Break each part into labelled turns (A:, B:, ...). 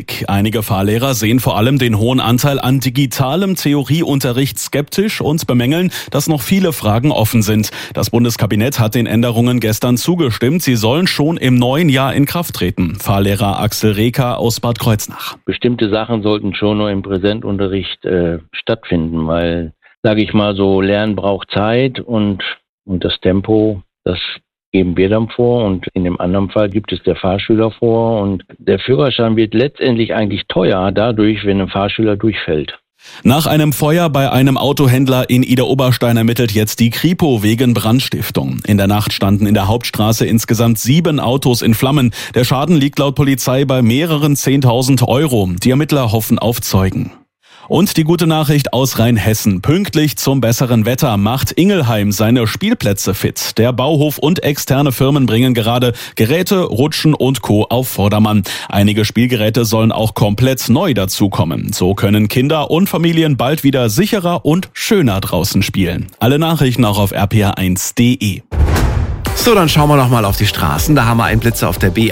A: Einige Fahrlehrer sehen vor allem den hohen Anteil an digitalem Theorieunterricht skeptisch und bemängeln, dass noch viele Fragen offen sind. Das Bundeskabinett hat den Änderungen gestern zugestimmt. Sie sollen schon im neuen Jahr in Kraft treten. Fahrlehrer Axel Reker aus Bad Kreuznach.
B: Bestimmte Sachen sollten schon nur im Präsentunterricht stattfinden, weil, sage ich mal so, Lernen braucht Zeit und das Tempo, das geben wir dann vor und in dem anderen Fall gibt es der Fahrschüler vor und der Führerschein wird letztendlich eigentlich teuer dadurch, wenn ein Fahrschüler durchfällt.
A: Nach einem Feuer bei einem Autohändler in Idar-Oberstein ermittelt jetzt die Kripo wegen Brandstiftung. In der Nacht standen in der Hauptstraße insgesamt 7 Autos in Flammen. Der Schaden liegt laut Polizei bei mehreren 10.000 Euro. Die Ermittler hoffen auf Zeugen. Und die gute Nachricht aus Rheinhessen. Pünktlich zum besseren Wetter macht Ingelheim seine Spielplätze fit. Der Bauhof und externe Firmen bringen gerade Geräte, Rutschen und Co. auf Vordermann. Einige Spielgeräte sollen auch komplett neu dazukommen. So können Kinder und Familien bald wieder sicherer und schöner draußen spielen. Alle Nachrichten auch auf rpa1.de.
C: So, dann schauen wir noch mal auf die Straßen. Da haben wir Einblitze auf der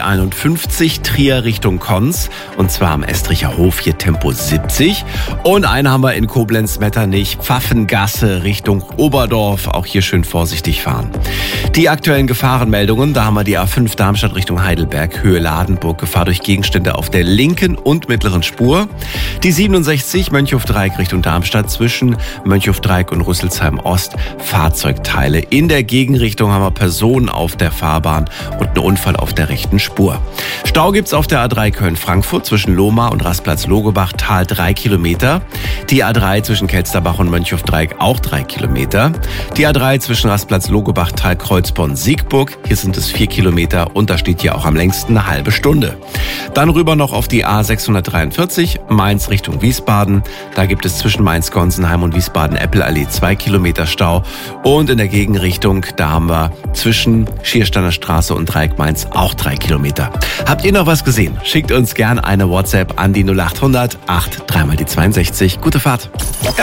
C: B51 Trier Richtung Konz. Und zwar am Estricher Hof, hier Tempo 70. Und einen haben wir in Koblenz-Metternich, Pfaffengasse Richtung Oberdorf. Auch hier schön vorsichtig fahren. Die aktuellen Gefahrenmeldungen, da haben wir die A5 Darmstadt Richtung Heidelberg, Höhe Ladenburg, Gefahr durch Gegenstände auf der linken und mittleren Spur. Die 67 Mönchhof-Dreieck Richtung Darmstadt zwischen Mönchhof-Dreieck und Rüsselsheim Ost, Fahrzeugteile. In der Gegenrichtung haben wir Personen auf der Fahrbahn und einen Unfall auf der rechten Spur. Stau gibt's auf der A3 Köln-Frankfurt zwischen Lohmar und Rastplatz-Logebach, Tal 3 Kilometer. Die A3 zwischen Kelsterbach und Mönchhof-Dreieck auch 3 Kilometer. Die A3 zwischen Rastplatz-Logebach, Tal Kreuzborn-Siegburg, hier sind es 4 Kilometer und da steht hier auch am längsten eine halbe Stunde. Dann rüber noch auf die A643, Mainz Richtung Wiesbaden. Da gibt es zwischen Mainz-Gonsenheim und Wiesbaden-Eppelallee 2 Kilometer Stau. Und in der Gegenrichtung, da haben wir zwischen Schiersteiner Straße und Dreieck Mainz auch 3 Kilometer. Habt ihr noch was gesehen? Schickt uns gern eine WhatsApp an die 0800 8 3 mal die 62. Gute Fahrt.